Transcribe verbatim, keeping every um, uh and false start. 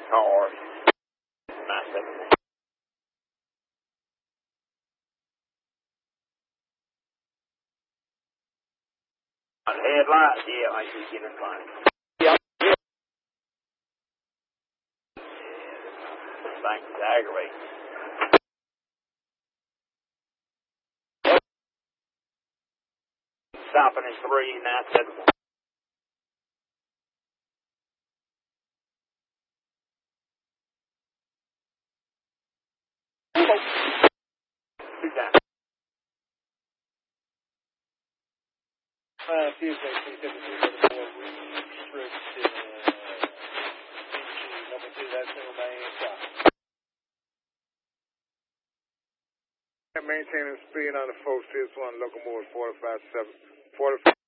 Or nine seven. Headlights, yeah, I see you in front. Yep. Thanks, aggravating. Stopping at three, nine seven. Two times. Uh, Tuesday, two fifty-three, restricted, uh, number two, that's single main stop. Maintaining speed on the four six one locomotive forty-five seven, forty-five.